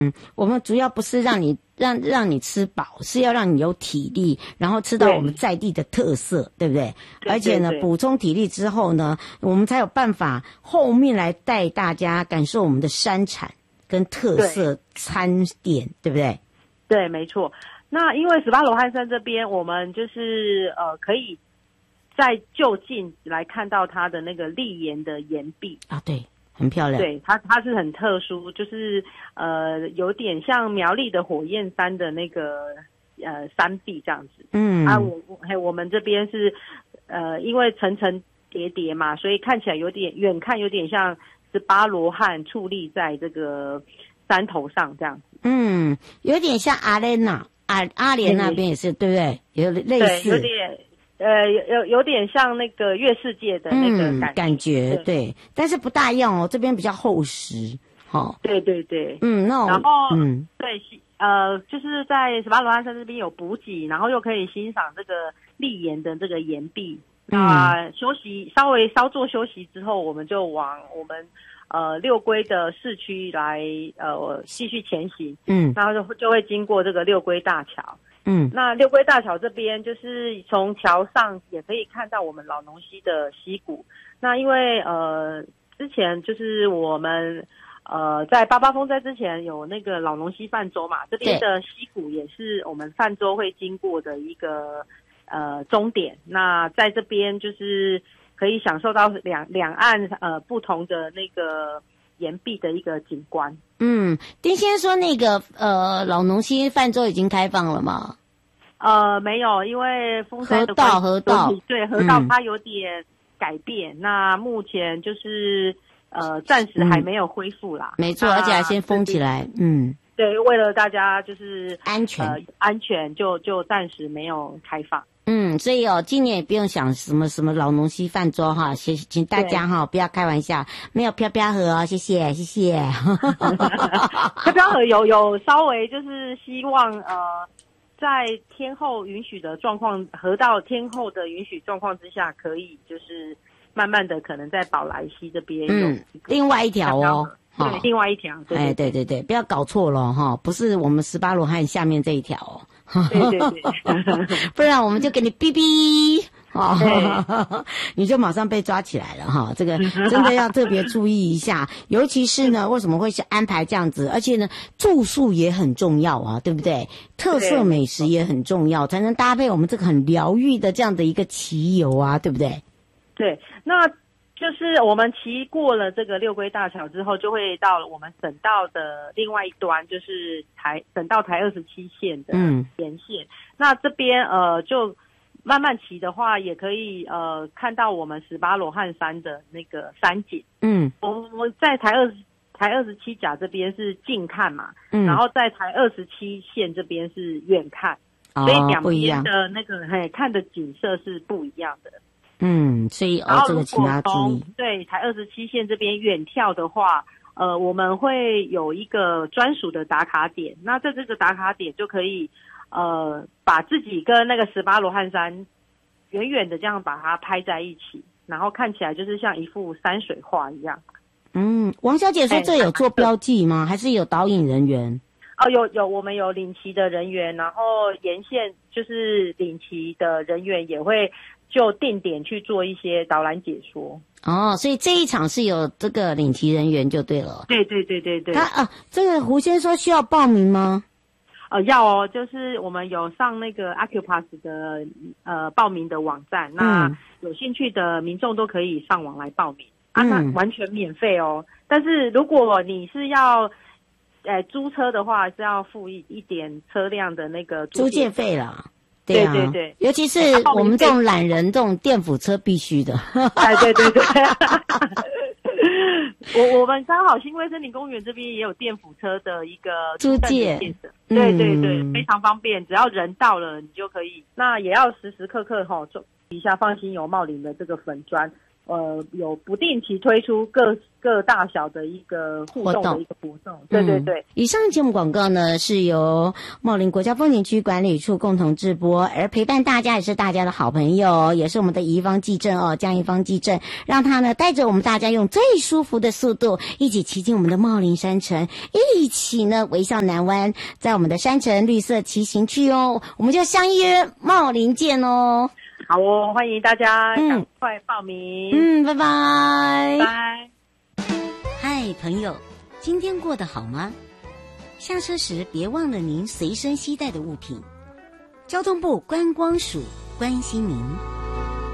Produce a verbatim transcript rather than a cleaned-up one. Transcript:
我们主要不是让你让让你吃饱，是要让你有体力，然后吃到我们在地的特色，对不对？ 对， 而且呢，补充体力之后呢，我们才有办法后面来带大家感受我们的山产跟特色餐点， 对, 对不对？ 对，没错。那因为十八罗汉山这边，我们就是呃可以在就近来看到它的那个立岩的岩壁啊，对。很漂亮， 对它，它是很特殊，就是呃，有点像苗栗的火焰山的那个呃山壁这样子。嗯，啊，我我我们这边是呃，因为层层叠叠嘛，所以看起来有点远看有点像十八罗汉矗立在这个山头上这样子。 嗯，有点像阿莲娜，阿阿莲那边也是，对不对？有类似， 对，有点。呃，有有点像那个月世界的那个感觉，嗯、 感觉 对, 对，但是不大一样哦，这边比较厚实，哦， 对对对， 嗯，那然后嗯，对，呃，就是在十八罗汉山这边有补给，然后又可以欣赏这个立岩的这个岩壁，那、嗯、休息稍微稍作休息之后，我们就往我们呃六龟的市区来呃继续前行，嗯，然后就就会经过这个六龟大桥。嗯，那六龟大桥这边就是从桥上也可以看到我们老农溪的溪谷。那因为呃之前就是我们呃在八八风灾之前有那个老农溪泛舟嘛，这边的溪谷也是我们泛舟会经过的一个呃终点。那在这边就是可以享受到两两岸呃不同的那个岩壁的一个景观。 嗯，丁先生说那个呃老农溪泛舟已经开放了吗？ 呃，没有，因为风灾的河道河道对河道它有点改变，嗯、那目前就是呃暂时还没有恢复啦。 嗯、没错，而且还先封起来。嗯， 对，为了大家就是安全， 呃安全就就暂时没有开放。 嗯，所以哦，今年也不用想什么什么老农溪泛舟哈，请请大家哈不要开玩笑，没有飘飘河哦，谢谢谢谢。 飘飘河有有稍微就是希望呃，在天候允许的状况，河道天候的允许状况之下，可以就是慢慢的可能在宝来溪这边有嗯另外一条哦。 对，另外一条。对对对哎，对对对，不要搞错了哈，不是我们十八罗汉下面这一条哦。 对对对， 不然我们就给你哔哔哦，你就马上被抓起来了哈。这个真的要特别注意一下，尤其是呢，为什么会是安排这样子？而且呢，住宿也很重要啊，对不对？特色美食也很重要，才能搭配我们这个很疗愈的这样的一个骑游啊，对不对？ 对，那。就是我们骑过了这个六龟大桥之后，就会到了我们省道的另外一端，就是台省道台二十七线的沿线。嗯、那这边呃，就慢慢骑的话，也可以呃看到我们十八罗汉山的那个山景。嗯，我我在台二台二十七甲这边是近看嘛，嗯，然后在台二十七线这边是远看，哦、所以两边的那个嘿看的景色是不一样的。 嗯，所以哦，这个请大家注意。 对，台二十七线这边远眺的话，呃，我们会有一个专属的打卡点。那在这个打卡点就可以，呃，把自己跟那个十八罗汉山远远的这样把它拍在一起，然后看起来就是像一幅山水画一样。 嗯，王小姐说这有做标记吗？还是有导引人员？ 哦，有有，我们有领骑的人员，然后沿线就是领骑的人员也会。就定点去做一些导览解说哦，所以这一场是有这个领骑人员就对了。 对对对对对。 他啊，这个胡先说需要报名吗？ 呃，要哦，就是我们有上那个 Acupass 的呃报名的网站，那有兴趣的民众都可以上网来报名、嗯、啊，那完全免费哦。但是如果你是要呃租车的话，是要付一一点车辆的那个租借费啦。 对啊，对对对， 尤其是我们这种懒人，这种电辅车必须的。 哎，对对对。我我们刚好新威森林公园这边也有电辅车的一个租借， 对对对、嗯，非常方便，只要人到了你就可以。那也要时时刻刻哈、哦，做一下放心有茂林的这个粉专。 呃有不定期推出各各大小的一个互动的一个活动。对对对。 嗯、以上节目广告呢是由茂林国家风景区管理处共同制播，而陪伴大家也是大家的好朋友，也是我们的宜方纪政哦，江宜方纪政，让他呢带着我们大家用最舒服的速度，一起骑进我们的茂林山城，一起呢微笑南湾，在我们的山城绿色骑行区哦，我们就相约茂林见哦。 好哦，欢迎大家赶快报名。 嗯，拜拜。 拜。 嗨，朋友，今天过得好吗？下车时别忘了您随身携带的物品。交通部观光署关心您。